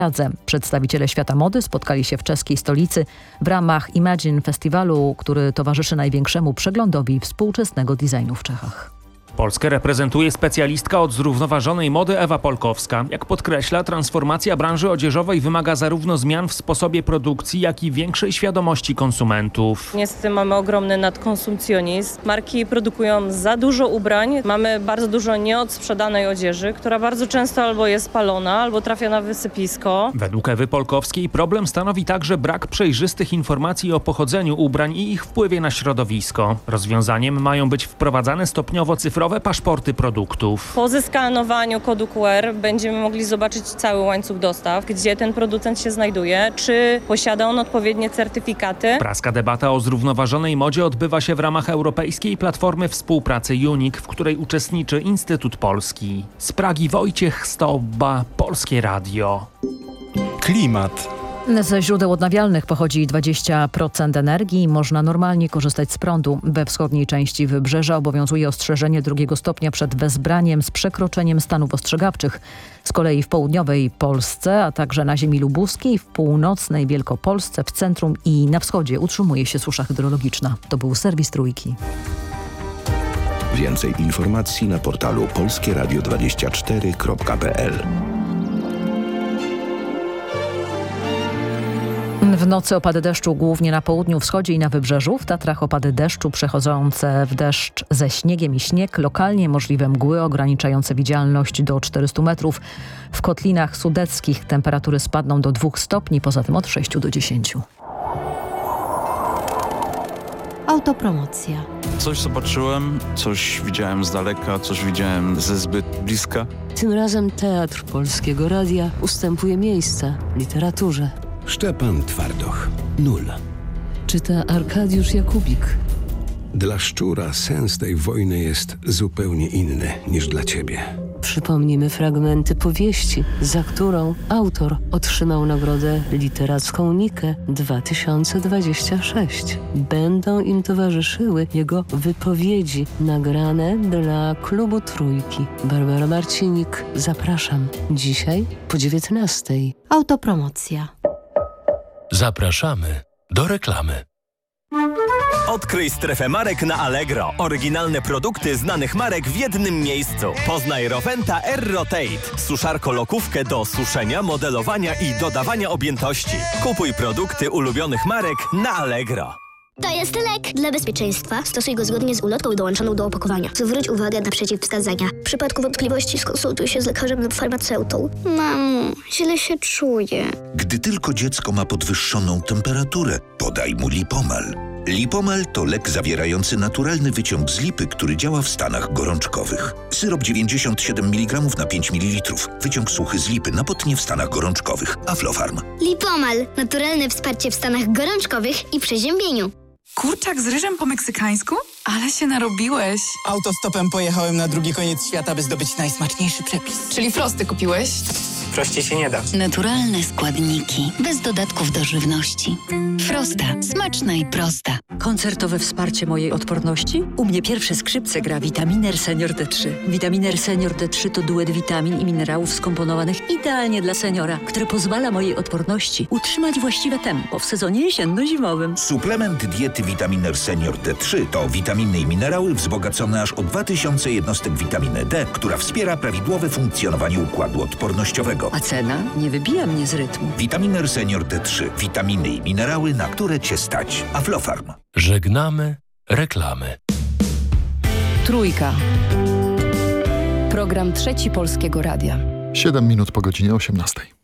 Przedstawiciele świata mody spotkali się w czeskiej stolicy w ramach Imagine Festiwalu, który towarzyszy największemu przeglądowi współczesnego designu w Czechach. Polskę reprezentuje specjalistka od zrównoważonej mody Ewa Polkowska. Jak podkreśla, transformacja branży odzieżowej wymaga zarówno zmian w sposobie produkcji, jak i większej świadomości konsumentów. Niestety mamy ogromny nadkonsumpcjonizm. Marki produkują za dużo ubrań. Mamy bardzo dużo nieodsprzedanej odzieży, która bardzo często albo jest spalona, albo trafia na wysypisko. Według Ewy Polkowskiej problem stanowi także brak przejrzystych informacji o pochodzeniu ubrań i ich wpływie na środowisko. Rozwiązaniem mają być wprowadzane stopniowo cyfrowe paszporty produktów. Po zeskanowaniu kodu QR będziemy mogli zobaczyć cały łańcuch dostaw, gdzie ten producent się znajduje, czy posiada on odpowiednie certyfikaty. Praska debata o zrównoważonej modzie odbywa się w ramach Europejskiej Platformy Współpracy UNIC, w której uczestniczy Instytut Polski. Z Pragi Wojciech Stobba, Polskie Radio. Klimat. Ze źródeł odnawialnych pochodzi 20% energii. Można normalnie korzystać z prądu. We wschodniej części wybrzeża obowiązuje ostrzeżenie 2 stopnia przed wezbraniem z przekroczeniem stanów ostrzegawczych. Z kolei w południowej Polsce, a także na ziemi lubuskiej, w północnej Wielkopolsce, w centrum i na wschodzie utrzymuje się susza hydrologiczna. To był serwis Trójki. Więcej informacji na portalu polskieradio24.pl. W nocy opady deszczu głównie na południu, wschodzie i na wybrzeżu. W Tatrach opady deszczu przechodzące w deszcz ze śniegiem i śnieg. Lokalnie możliwe mgły ograniczające widzialność do 400 metrów. W kotlinach sudeckich temperatury spadną do 2 stopni, poza tym od 6 do 10. Autopromocja. Coś zobaczyłem, coś widziałem z daleka, coś widziałem ze zbyt bliska. Tym razem Teatr Polskiego Radia ustępuje miejsca literaturze. Szczepan Twardoch. 0. Czyta Arkadiusz Jakubik. Dla szczura sens tej wojny jest zupełnie inny niż dla ciebie. Przypomnimy fragmenty powieści, za którą autor otrzymał nagrodę literacką Nikę 2026. Będą im towarzyszyły jego wypowiedzi nagrane dla Klubu Trójki. Barbara Marcinik, zapraszam. Dzisiaj po 19:00. Autopromocja. Zapraszamy do reklamy. Odkryj strefę marek na Allegro. Oryginalne produkty znanych marek w jednym miejscu. Poznaj Rowenta Air-Rotate. Suszarko-lokówkę do suszenia, modelowania i dodawania objętości. Kupuj produkty ulubionych marek na Allegro. To jest lek. Dla bezpieczeństwa stosuj go zgodnie z ulotką dołączoną do opakowania. Zwróć uwagę na przeciwwskazania. W przypadku wątpliwości skonsultuj się z lekarzem lub farmaceutą. Mamo, źle się czuję. Gdy tylko dziecko ma podwyższoną temperaturę, podaj mu Lipomal. Lipomal to lek zawierający naturalny wyciąg z lipy, który działa w stanach gorączkowych. Syrop 97 mg na 5 ml. Wyciąg suchy z lipy na potnie w stanach gorączkowych. Aflofarm. Lipomal. Naturalne wsparcie w stanach gorączkowych i przeziębieniu. Kurczak z ryżem po meksykańsku? Ale się narobiłeś. Autostopem pojechałem na drugi koniec świata, by zdobyć najsmaczniejszy przepis. Czyli frosty kupiłeś? Prościej się nie da. Naturalne składniki, bez dodatków do żywności. Frosta. Smaczna i prosta. Koncertowe wsparcie mojej odporności? U mnie pierwsze skrzypce gra Vitaminer Senior D3. Vitaminer Senior D3 to duet witamin i minerałów skomponowanych idealnie dla seniora, które pozwala mojej odporności utrzymać właściwe tempo w sezonie jesienno-zimowym. Suplement diety Vitaminer Senior D3 to witaminy i minerały wzbogacone aż o 2000 jednostek witaminy D, która wspiera prawidłowe funkcjonowanie układu odpornościowego. A cena nie wybija mnie z rytmu. Vitaminer Senior D3. Witaminy i minerały, na które Cię stać. Aflofarm. Żegnamy reklamy. Trójka. Program Trzeci Polskiego Radia. 7 minut po godzinie 18.